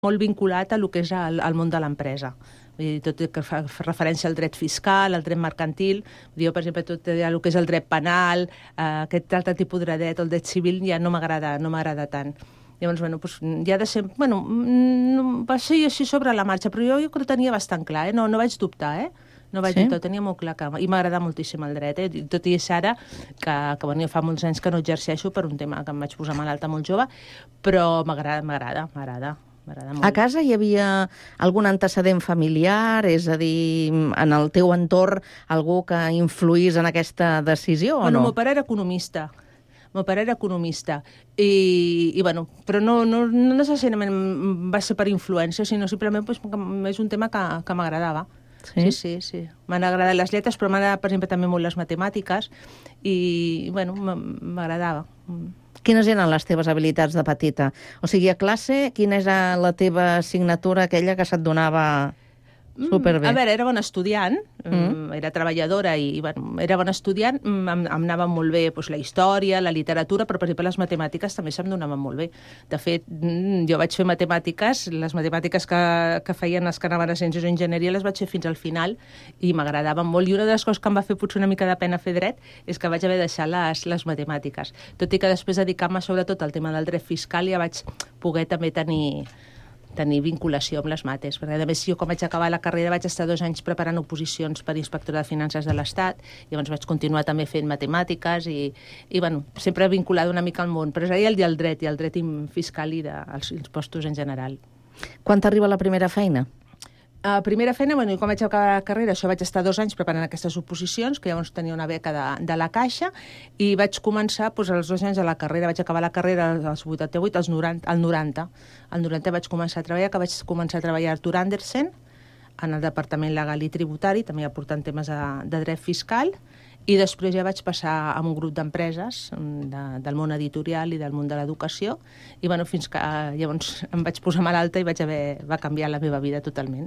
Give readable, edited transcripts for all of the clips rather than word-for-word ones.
molt vinculat a lo que és el món de l'empresa. Tot que fa referència al dret fiscal, al dret mercantil. Jo, per exemple, tot el que és el dret penal, aquest altre tipus de dret, el dret civil, ja no m'agrada tant. Llavors, ja de ser... va ser així sobre la marxa, però jo crec que tenia bastant clar, no vaig dubtar, No vaig dubtar, ho tenia molt clar, i m'agrada moltíssim el dret, tot i és ara que jo fa molts anys que no exerceixo per un tema que em vaig posar malalta molt jove, però m'agrada molt. A casa hi havia algun antecedent familiar? És a dir, en el teu entorn, algú que influís en aquesta decisió o no? Meu pare era economista. Però no necessàriament va ser per influència, sinó simplement és un tema que m'agradava. Sí. M'han agradat les lletres, però m'han agradat, per exemple, també molt les matemàtiques i, m'agradava. Quines eren les teves habilitats de petita? O sigui, a classe, quina era la teva assignatura, aquella que se't donava superbé? A veure, era bona estudiant, era treballadora i era bona estudiant, em anava molt bé la història, la literatura, però, per exemple, les matemàtiques també se'm donaven molt bé. De fet, jo vaig fer matemàtiques, les matemàtiques que feien els que anaven a Ciències o Enginyeria les vaig fer fins al final i m'agradaven molt. I una de les coses que em va fer potser una mica de pena fer dret és que vaig haver de deixar les matemàtiques. Tot i que després dedicar-me sobretot al tema del dret fiscal ja vaig poder també tenir vinculació amb les mates, perquè a més jo quan vaig acabar la carrera vaig estar 2 anys preparant oposicions per inspectora de finances de l'Estat, i llavors vaig continuar també fent matemàtiques i sempre vinculada una mica al món empresarial i al dret fiscal i dels impostos en general. Quan t'arriba la primera feina? Primera feina, quan vaig acabar la carrera, això vaig estar 2 anys preparant aquestes oposicions, que llavors tenia una beca de la Caixa, i vaig començar, als 2 anys de la carrera, vaig acabar la carrera als 88, al 90. Al 90 vaig començar a treballar a Arthur Andersen, en el Departament Legal i Tributari, també aportant temes de dret fiscal, i després ja vaig passar a un grup d'empreses del món editorial i del món de l'educació, i fins que llavors em vaig posar malalta i va canviar la meva vida totalment.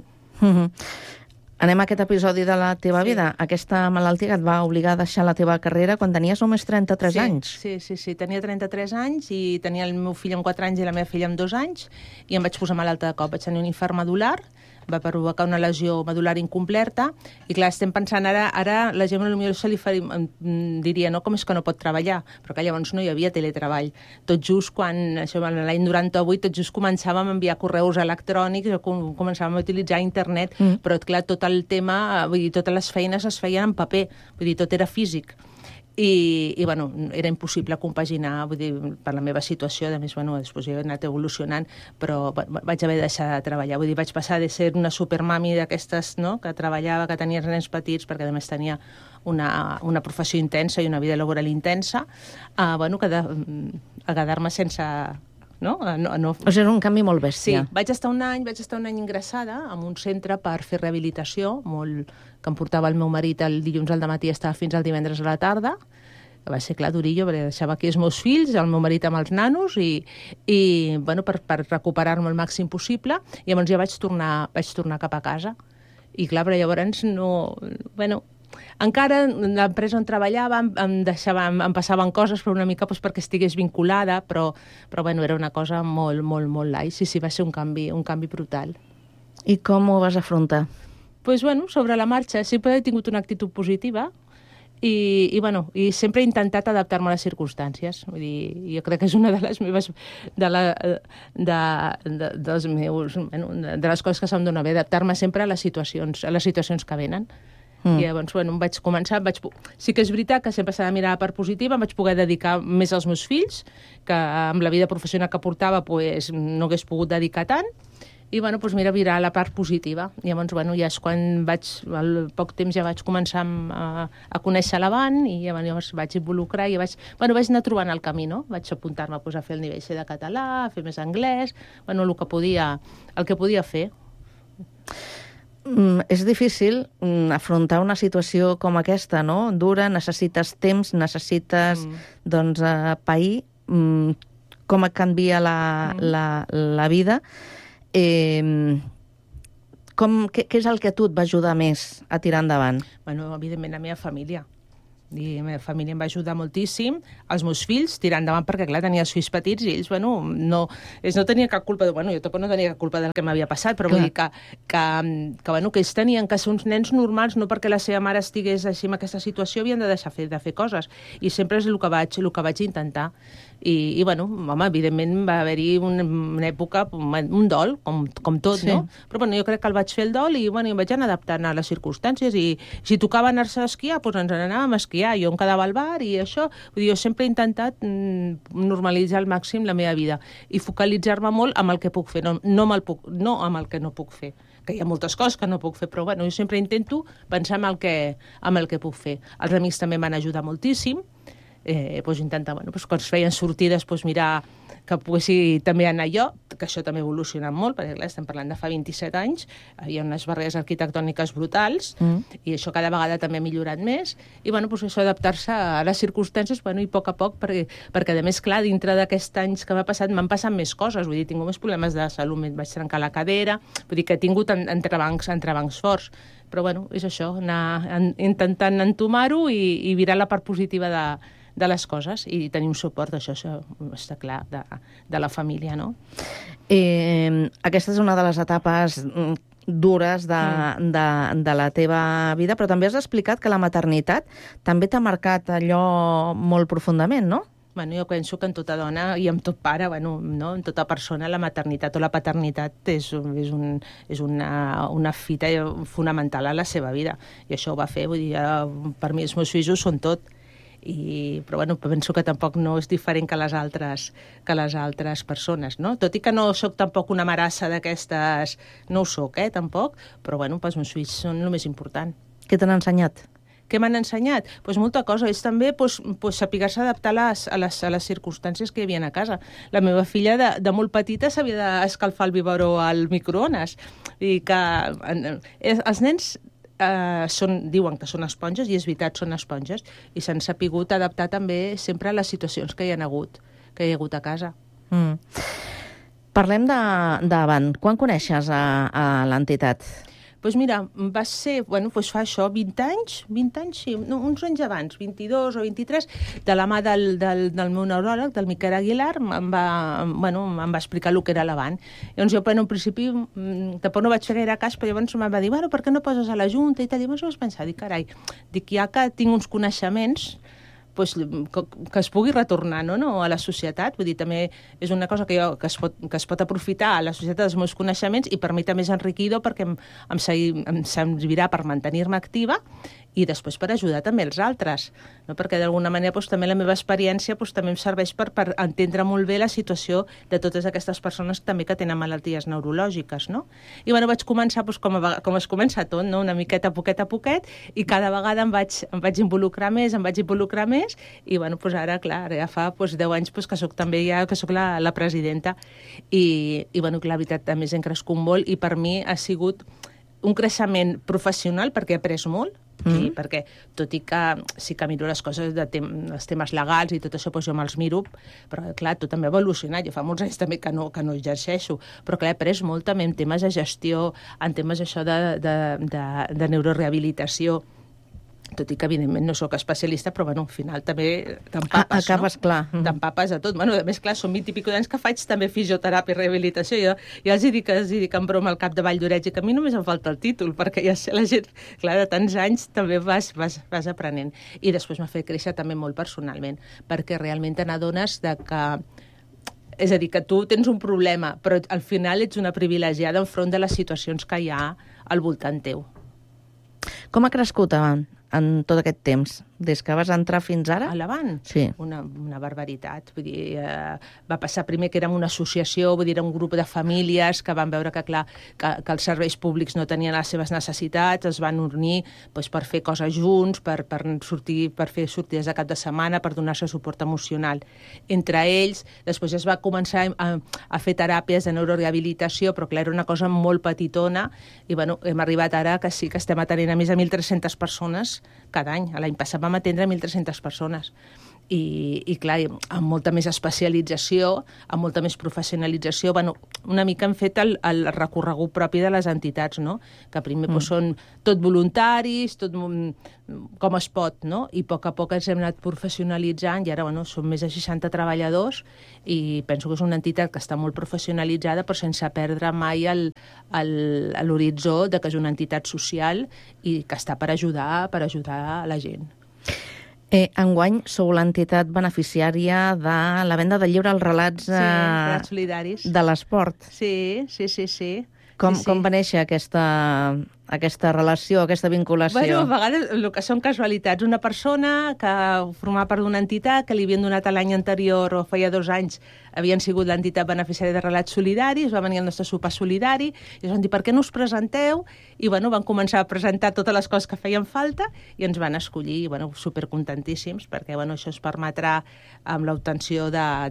Anem a aquest episodi de la teva vida. Aquesta malaltia que et va obligar a deixar la teva carrera quan tenies només 33 anys. Sí. Tenia 33 anys i tenia el meu fill amb 4 anys i la meva filla amb 2 anys i em vaig posar malalta de cop. Vaig tenir un infart medular, va provocar una lesió medular incompleta i, clar, estem pensant ara la gent potser se li diria com és que no pot treballar, però que llavors no hi havia teletreball. Tot just quan, l'any 98, tot just començàvem a enviar correus electrònics, començàvem a utilitzar internet, però, clar, tot el tema, totes les feines es feien en paper, tot era físic. I era impossible compaginar, per la meva situació, a més, després he anat evolucionant, però vaig haver de deixar de treballar, vaig passar de ser una supermami d'aquestes, que treballava, que tenia nens petits, perquè a més tenia una professió intensa i una vida laboral intensa, a quedar-me sense... O sigui, era un canvi molt bèstia. Sí, vaig estar un any ingressada en un centre per fer rehabilitació, que em portava el meu marit el dilluns al dematí i estava fins al divendres a la tarda. Va ser, clar, durillo, perquè deixava aquí els meus fills, el meu marit amb els nanos, i per recuperar-me el màxim possible, i llavors ja vaig tornar cap a casa. I, clar, però llavors encara l'empresa on treballava em passaven coses, però una mica perquè estigués vinculada, però era una cosa molt, molt, molt light. Sí, va ser un canvi brutal. I com ho vas afrontar? Sobre la marxa. Sempre he tingut una actitud positiva i sempre he intentat adaptar-me a les circumstàncies. Vull dir, jo crec que és una de les meves... de les coses que se'm dona bé, adaptar-me sempre a les situacions que venen. I llavors, em vaig començar... Sí que és veritat que sempre s'ha de mirar la part positiva, em vaig poder dedicar més als meus fills, que amb la vida professional que portava no hagués pogut dedicar tant, i mirar la part positiva. I llavors, ja és quan al poc temps ja vaig començar a conèixer l'Avant i llavors vaig involucrar i vaig anar trobant el camí, no? Vaig apuntar-me a fer el nivell C de català, a fer més anglès, el que podia fer. És difícil afrontar una situació com aquesta, no? Dura, necessites temps, necessites pair, com et canvia la vida. Què és el que a tu et va ajudar més a tirar endavant? Evidentment, la meva família. I la meva família em va ajudar moltíssim, els meus fills tirar endavant, perquè clar, tenia els fills petits i ells, bueno, no tenien cap culpa, jo tampoc no tenia cap culpa del que m'havia passat, però vull dir que ells tenien que ser uns nens normals, no perquè la seva mare estigués així en aquesta situació havien de deixar de fer coses, i sempre és el que vaig intentar. I bueno, home, evidentment va haver-hi una època, un dol, com tot, sí. No? Però bueno, jo crec que el vaig fer el dol i bueno, em vaig anar adaptant a les circumstàncies i si tocava anar-se a esquiar, doncs ens n'anàvem a esquiar, jo em quedava al bar i això, vull dir, jo sempre he intentat normalitzar al màxim la meva vida i focalitzar-me molt amb el que puc fer, no amb el que no puc fer, que hi ha moltes coses que no puc fer, però bueno, jo sempre intento pensar en el que puc fer. Els amics també m'han ajudat moltíssim, intentar, quan es feien sortides, mirar que poguessi també anar jo, que això també ha evolucionat molt, perquè clar, estem parlant de fa 27 anys, hi ha unes barreres arquitectòniques brutals, i això cada vegada també ha millorat més, i això adaptar-se a les circumstàncies, i a poc, perquè a més, clar, dintre d'aquests anys que m'ha passat, m'han passat més coses, vull dir, he tingut més problemes de salut, vaig trencar la cadera, vull dir que he tingut entrebancs forts, però és això, anar intentant entomar-ho i virar la part positiva de les coses i tenir un suport, això està clar, de la família, no? Aquesta és una de les etapes dures de la teva vida, però també has explicat que la maternitat també t'ha marcat allò molt profundament, no? Jo penso que en tota dona i en tot pare, no? En tota persona, la maternitat o la paternitat és una fita fonamental a la seva vida. I això ho va fer, vull dir, per mi els meus fills ho són tot. Però penso que tampoc no és diferent que les altres persones, no? Tot i que no sóc tampoc una marassa d'aquestes, no ho sóc, tampoc, però els meus fills són el més important. Què t'han ensenyat? Què m'han ensenyat? Molta cosa. És també saber-se adaptar a les circumstàncies que hi havia a casa. La meva filla de molt petita sabia d'escalfar el biberó al microones. I que els nens diuen que són esponges, i és veritat, són esponges, i s'han sapigut adaptar també sempre a les situacions que hi ha hagut a casa. Parlem d'Avant. Quan coneixes a l'entitat? Doncs mira, va ser, fa això, 20 anys, sí, no, uns anys abans, 22 o 23, de la mà del meu neuròleg, del Miquel Aguilar, em va explicar el que era l'Avant. Llavors jo, en un principi, tampoc no vaig fer gaire cas, però llavors em va dir, per què no poses a la Junta i tal? I llavors vaig pensar, carai, ja que tinc uns coneixements, que es pugui retornar, no, a la societat. Vull dir, també és una cosa que es pot aprofitar a la societat dels meus coneixements i per mi també és enriquidor perquè em servirà per mantenir-me activa i després per ajudar també els altres, no? Perquè d'alguna manera també la meva experiència també em serveix per entendre molt bé la situació de totes aquestes persones també que tenen malalties neurològiques, no? I vaig començar com es comença tot, no? Una miqueta poquet a poquet, i cada vegada em vaig involucrar més i ara, clar, ja fa 10 anys que soc també que soc la presidenta i la veritat també hem crescut molt i per mi ha sigut un creixement professional perquè he après molt, sí, perquè tot i que sí que miro les coses els temes legals i tot això, jo me'ls miro, però clar, tot també ha evolucionat, jo fa molts anys també que no exerceixo, però clar, he après molt també en temes de gestió, en temes això de neurorehabilitació, tot i que evidentment no sóc especialista, però al final també t'empapes, acabes, clar. T'empapes a tot. A més, clar, són 20 i pico d'anys que faig també fisioteràpia i rehabilitació. Jo els dic en broma al cap de Vall d'Oreig que a mi només em falta el títol, perquè ja sé, la gent, clar, de tants anys també vas aprenent. I després m'ha fet créixer també molt personalment, perquè realment te n'adones que... És a dir, que tu tens un problema, però al final ets una privilegiada enfront de les situacions que hi ha al voltant teu. Com ha crescut en tot aquest temps? Des que vas entrar fins ara? A l'Avant? Sí. Una barbaritat. Vull dir, va passar primer que érem una associació, vull dir, era un grup de famílies que van veure que, clar, que els serveis públics no tenien les seves necessitats, es van unir per fer coses junts, per fer sortides de cap de setmana, per donar-se suport emocional entre ells. Després es va començar a fer teràpies de neurorehabilitació, però clar, era una cosa molt petitona, i hem arribat ara que sí que estem atenent a més de 1.300 persones cada any. L'any passat vam atendre 1.300 persones. i clar, amb molta més especialització, amb molta més professionalització. Bueno, una mica hem fet el recorregut propi de les entitats, no? Que primer són tot voluntaris, tot com es pot, no? I a poc ens hem anat professionalitzant i ara som més de 60 treballadors i penso que és una entitat que està molt professionalitzada però sense perdre mai l'horitzó de que és una entitat social i que està per ajudar a la gent. Enguany sou l'entitat beneficiària de la venda del llibre Els relats solidaris de l'esport. Sí. Com va néixer aquesta relació, aquesta vinculació? Bueno, a vegades el que són casualitats. Una persona que formava part d'una entitat que li havien donat l'any anterior o feia 2 anys havien sigut l'entitat beneficiària de relats solidaris, va venir el nostre sopar solidari i ens van dir per què no us presenteu? I van començar a presentar totes les coses que feien falta i ens van escollir, supercontentíssims, perquè això es permetrà amb l'obtenció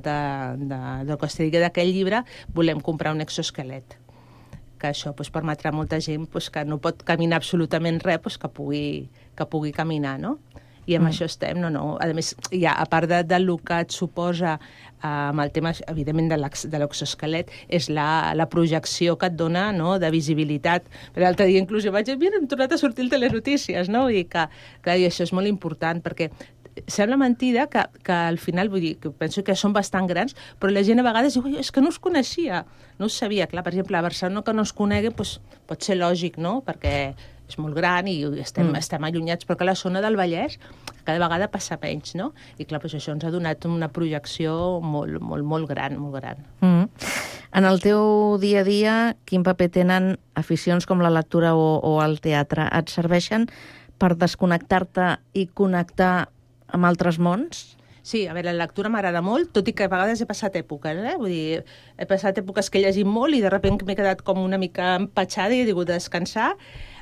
del que es digui d'aquell llibre, volem comprar un exoesquelet, que això permetrà a molta gent que no pot caminar absolutament res, que pugui caminar, no? I amb això estem, no. A més, a part del que et suposa amb el tema, evidentment, de l'exoesquelet, és la projecció que et dona, no?, de visibilitat. Per l'altre dia, inclús, vaig dir, mira, hem tornat a sortir al Telenotícies, no? I que, clar, i això és molt important, perquè sembla mentida que al final, vull dir, que penso que són bastant grans, però la gent a vegades diu, és que no us coneixia, no us sabia. Clar, per exemple, a Barcelona que no es conegui, pot ser lògic, no?, perquè és molt gran i estem allunyats, però que la zona del Vallès cada vegada passa menys, no? I clar, això ens ha donat una projecció molt gran, molt gran. En el teu dia a dia, quin paper tenen aficions com la lectura o el teatre? Et serveixen per desconnectar-te i connectar amb altres mons? Sí, a veure, la lectura m'agrada molt, tot i que a vegades he passat èpoques, Vull dir, he passat èpoques que he llegit molt i de sobte m'he quedat com una mica empatxada i he hagut de descansar,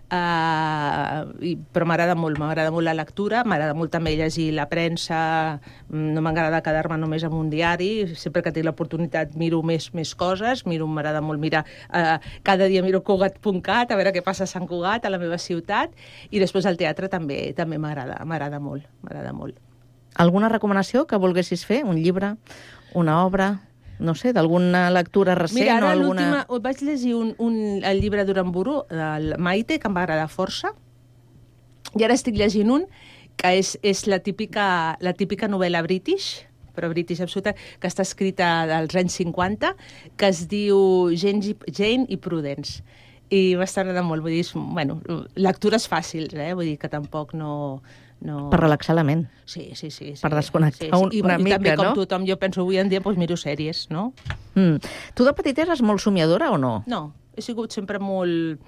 però m'agrada molt la lectura, m'agrada molt també llegir la premsa, no m'agrada quedar-me només amb un diari, sempre que tinc l'oportunitat miro més coses, m'agrada molt mirar, cada dia miro Cugat.cat, a veure què passa a Sant Cugat, a la meva ciutat, i després el teatre també m'agrada molt. Alguna recomanació que volguessis fer? Un llibre, una obra, no sé, d'alguna lectura recent? Mira, ara l'última vaig llegir el llibre d'Uramburu, del Maite, que em va agradar força, i ara estic llegint un que és la típica novel·la british, però british absoluta, que està escrita dels anys 50, que es diu Jane i Prudence. I m'està agradant molt, vull dir, lectures fàcils, vull dir que tampoc no... Per relaxar la ment. Sí. Per desconnectar una mica, no? I també, com tothom, jo penso avui en dia, miro sèries, no? Tu de petita eres molt somiadora o no? No, he sigut sempre molt...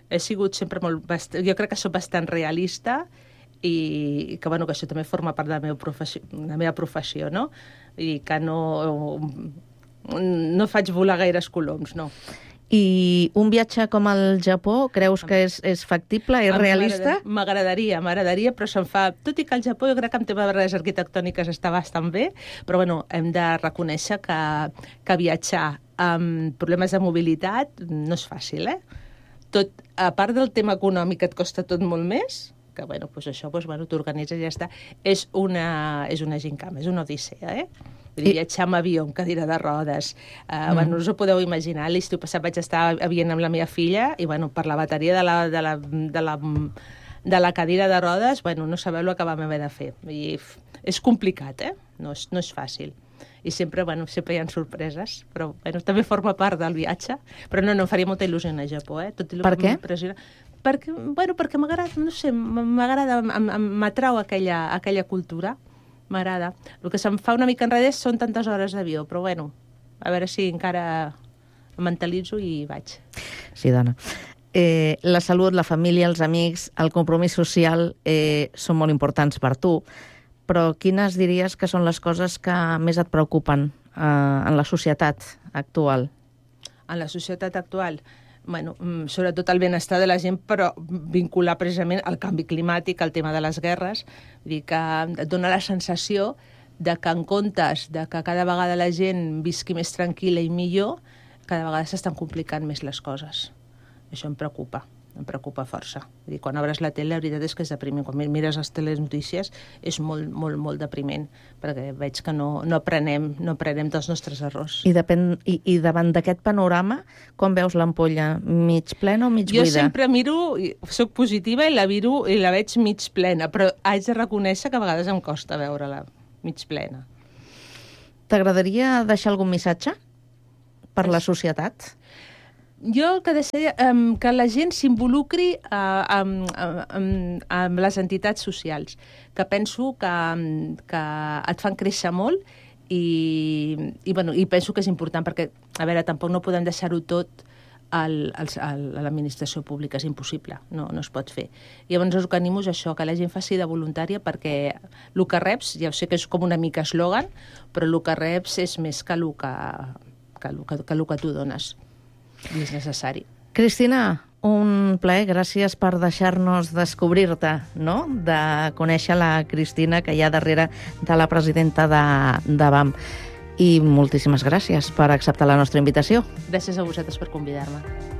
Jo crec que soc bastant realista i que això també forma part de la meva professió, no? I que no faig volar gaires coloms, no. I un viatge com el Japó, creus que és factible, és realista? M'agradaria, però se'n fa... Tot i que el Japó jo crec que en tema de barreres arquitectòniques està bastant bé, però hem de reconèixer que viatjar amb problemes de mobilitat no és fàcil, Tot, a part del tema econòmic que et costa tot molt més, que això t'organitzes i ja està, és una gincama, és una odissea, Vull dir, viatjar amb avió, amb cadira de rodes. No us ho podeu imaginar. L'estiu passat vaig estar a Viena amb la meva filla i, per la bateria de la cadira de rodes, no sabeu el que vam haver de fer. I és complicat, No és fàcil. I sempre hi ha sorpreses, però també forma part del viatge. Però no, em faria molta il·lusió anar a Japó, Per què? Perquè m'agrada, no sé, m'atrau aquella cultura. M'agrada. El que se'm fa una mica enrere són tantes hores d'avió, però a veure si encara em mentalitzo i vaig. Sí, dona. La salut, la família, els amics, el compromís social són molt importants per tu, però quines diries que són les coses que més et preocupen en la societat actual? En la societat actual? Sobretot el benestar de la gent, però vincular precisament al canvi climàtic, al tema de les guerres. Vull dir que et dona la sensació de que en comptes de que cada vegada la gent visqui més tranquil·la i millor, cada vegada s'estan complicant més les coses. Això em preocupa. em preocupa força. Vull dir, quan obres la tele, la veritat és que és depriment. Quan mires les telenotícies és molt, molt, molt depriment, perquè veig que no aprenem dels nostres errors. I davant d'aquest panorama, com veus l'ampolla? Mig plena o mig buida? Jo sempre miro, soc positiva i la veig mig plena, però haig de reconèixer que a vegades em costa veure-la mig plena. T'agradaria deixar algun missatge per la societat? Jo el que deixaria que la gent s'involucri amb les entitats socials, que penso que et fan créixer molt i penso que és important, perquè, a veure, tampoc no podem deixar-ho tot a l'administració pública, és impossible, no es pot fer. I llavors el que animo és això, que la gent faci de voluntària, perquè el que reps, ja sé que és com una mica eslògan, però el que reps és més que el que tu dones. I és necessari. Cristina, un plaer, gràcies per deixar-nos descobrir-te, no? De conèixer la Cristina que hi ha darrere de la presidenta de BAM. I moltíssimes gràcies per acceptar la nostra invitació. Gràcies a vosaltres per convidar-me.